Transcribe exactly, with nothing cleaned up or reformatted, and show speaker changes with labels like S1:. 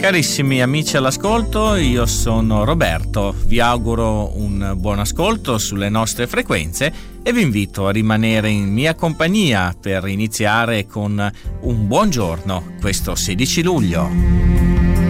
S1: Carissimi amici all'ascolto, io sono Roberto, vi auguro un buon ascolto sulle nostre frequenze e vi invito a rimanere in mia compagnia per iniziare con un buon giorno questo sedici luglio.